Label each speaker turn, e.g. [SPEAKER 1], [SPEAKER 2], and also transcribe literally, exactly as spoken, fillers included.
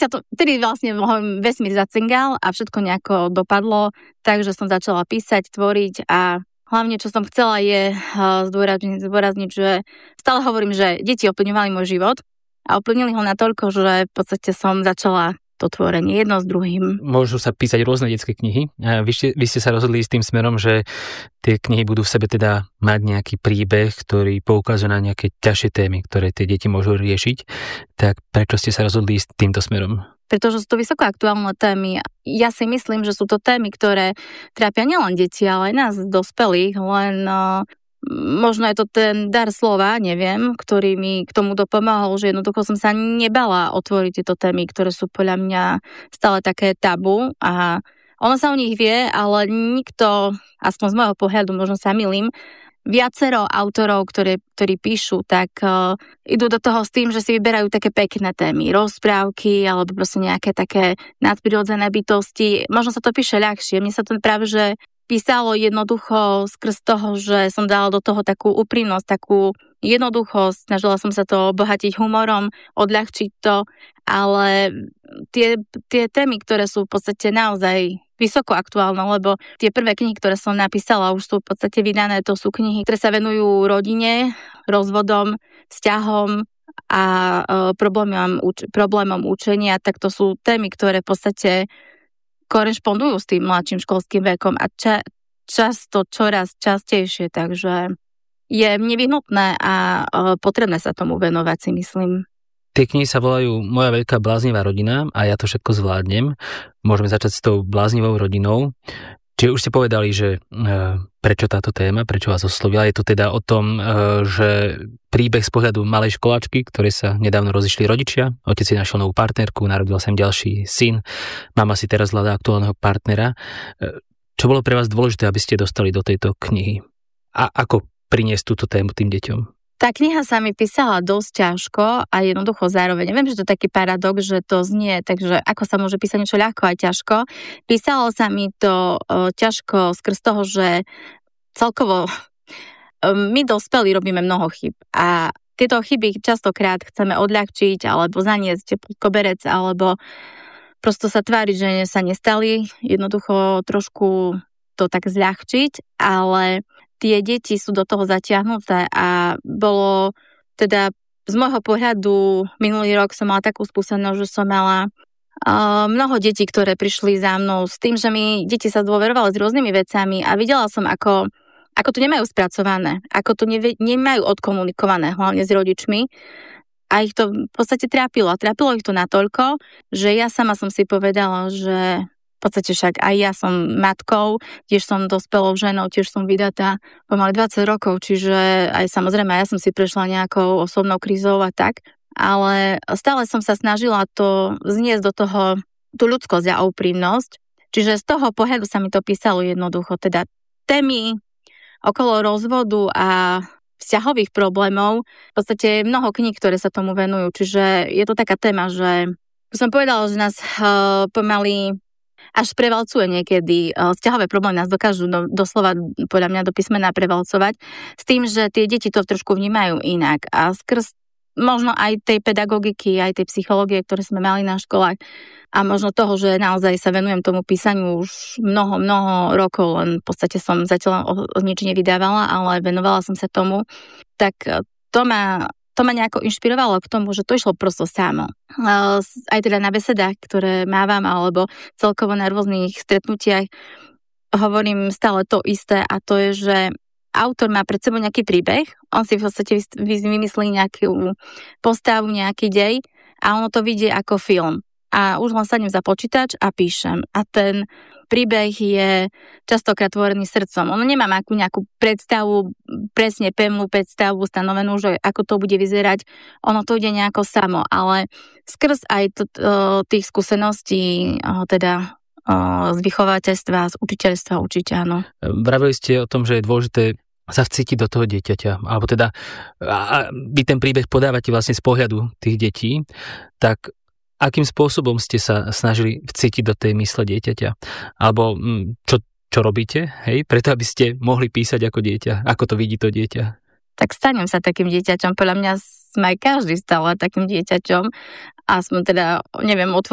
[SPEAKER 1] sa to, vtedy vlastne vesmír zacingal a všetko nejako dopadlo, takže som začala písať, tvoriť a hlavne, čo som chcela je zdôrazniť, zdôrazniť, že stále hovorím, že deti ovplyvňovali môj život a ovplyvnili ho natoľko, že v podstate som začala to tvorenie jedno s druhým.
[SPEAKER 2] Môžu sa písať rôzne detské knihy. Vy ste, vy ste sa rozhodli s tým smerom, že tie knihy budú v sebe teda mať nejaký príbeh, ktorý poukazuje na nejaké ťažšie témy, ktoré tie deti môžu riešiť. Tak prečo ste sa rozhodli s týmto smerom?
[SPEAKER 1] Pretože sú to vysoko aktuálne témy. Ja si myslím, že sú to témy, ktoré trápia nielen deti, ale aj nás, dospelých, len uh, možno je to ten dar slova, neviem, ktorý mi k tomu dopomohol, že jednoducho som sa nebala otvoriť tieto témy, ktoré sú podľa mňa stále také tabu a ono sa o nich vie, ale nikto, aspoň z môjho pohľadu, možno sa milím, viacero autorov, ktoré, ktorí píšu, tak uh, idú do toho s tým, že si vyberajú také pekné témy, rozprávky alebo proste nejaké také nadprirodzené bytosti. Možno sa to píše ľahšie. Mne sa to práve, že písalo jednoducho skrz toho, že som dala do toho takú úprimnosť, takú jednoduchosť, snažila som sa to obohatiť humorom, odľahčiť to, ale tie, tie témy, ktoré sú v podstate naozaj vysoko aktuálne, lebo tie prvé knihy, ktoré som napísala, už sú v podstate vydané, to sú knihy, ktoré sa venujú rodine, rozvodom, vzťahom a e, problémom, uč- problémom učenia, tak to sú témy, ktoré v podstate korešpondujú s tým mladším školským vekom a ča, často čoraz častejšie, takže je nevyhnutné a potrebné sa tomu venovať, si myslím.
[SPEAKER 2] Tie knihy sa volajú Moja veľká bláznivá rodina a ja to všetko zvládnem. Môžeme začať s tou bláznivou rodinou. Čiže už ste povedali, že e, prečo táto téma, prečo vás oslovila. Je to teda o tom, e, že príbeh z pohľadu malej školačky, ktoré sa nedávno rozišli rodičia. Otec si našiel novú partnerku, narodil sa im ďalší syn. Mama si teraz hľadá aktuálneho partnera. E, čo bolo pre vás dôležité, aby ste dostali do tejto knihy? A ako priniesť túto tému tým deťom?
[SPEAKER 1] Tá kniha sa mi písala dosť ťažko a jednoducho zároveň. Viem, že to je taký paradox, že to znie, takže ako sa môže písať niečo ľahko a ťažko. Písalo sa mi to o, ťažko skrz toho, že celkovo o, my dospelí robíme mnoho chyb a tieto chyby častokrát chceme odľahčiť alebo zaniesť pod koberec alebo prosto sa tváriť, že sa nestali. Jednoducho trošku to tak zľahčiť, ale tie deti sú do toho zatiahnuté a bolo teda z môjho pohľadu minulý rok som mala takú skúsenosť, že som mala uh, mnoho detí, ktoré prišli za mnou s tým, že mi deti sa zdôverovali s rôznymi vecami a videla som, ako, ako to nemajú spracované, ako to nevie, nemajú odkomunikované, hlavne s rodičmi. A ich to v podstate trápilo. A trápilo ich to natoľko, že ja sama som si povedala, že v podstate však aj ja som matkou, tiež som dospelou ženou, tiež som vydatá pomaly dvadsať rokov, čiže aj samozrejme ja som si prešla nejakou osobnou krízou a tak, ale stále som sa snažila to zniesť do toho tú ľudskosť a úprimnosť, čiže z toho pohľadu sa mi to písalo jednoducho, teda témy okolo rozvodu a vzťahových problémov, v podstate je mnoho kníh, ktoré sa tomu venujú, čiže je to taká téma, že som povedala, že nás uh, pomaly až prevalcuje niekedy. Vzťahové problémy nás dokážu do, doslova, podľa mňa, do písmena prevalcovať, s tým, že tie deti to trošku vnímajú inak. A skrz možno aj tej pedagogiky, aj tej psychológie, ktoré sme mali na školách a možno toho, že naozaj sa venujem tomu písaniu už mnoho, mnoho rokov, len v podstate som zatiaľ o, o nič nevydávala, ale venovala som sa tomu, tak to ma To ma nejako inšpirovalo k tomu, že to išlo prosto samo. Aj teda na besedách, ktoré mávam, alebo celkovo na rôznych stretnutiach hovorím stále to isté a to je, že autor má pred sebou nejaký príbeh, on si v podstate vymyslí nejakú postavu, nejaký dej a ono to vidie ako film. A už len sadnem za počítač a píšem. A ten príbeh je častokrát tvorený srdcom. Ono nemám akú nejakú predstavu, presne pevnú predstavu stanovenú, že ako to bude vyzerať. Ono to ide nejako samo, ale skrz aj t- t- tých skúseností, teda z vychovateľstva, z učiteľstva určite áno.
[SPEAKER 2] Vravili ste o tom, že je dôležité sa vcítiť do toho dieťaťa, alebo teda a vy ten príbeh podávate vlastne z pohľadu tých detí, tak akým spôsobom ste sa snažili vcítiť do tej mysle dieťaťa? Alebo čo, čo robíte, hej? Preto, aby ste mohli písať ako dieťa. Ako to vidí to dieťa?
[SPEAKER 1] Tak stanem sa takým dieťaťom. Podľa mňa sme aj každý stále takým dieťaťom. A sme teda, neviem,